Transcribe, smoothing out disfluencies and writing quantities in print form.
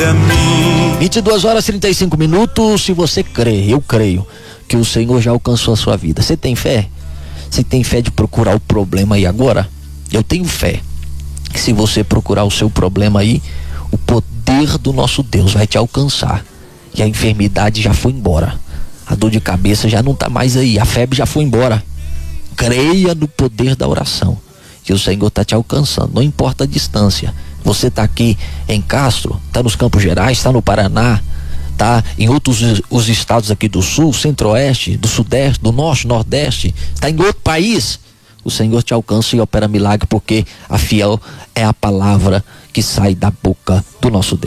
a mim. 22h35. Se você crê, eu creio que o Senhor já alcançou a sua vida. Você tem fé? Você tem fé de procurar o problema aí agora? Eu tenho fé que se você procurar o seu problema aí, o poder do nosso Deus vai te alcançar. E a enfermidade já foi embora. A dor de cabeça já não tá mais aí. A febre já foi embora. Creia no poder da oração. Que o Senhor tá te alcançando. Não importa a distância. Você tá aqui em Castro, tá nos Campos Gerais, tá no Paraná, tá em outros os estados aqui do Sul, Centro-Oeste, do Sudeste, do Norte, Nordeste, tá em outro país. O Senhor te alcança e opera milagre, porque a fiel é a palavra que sai da boca do nosso Deus.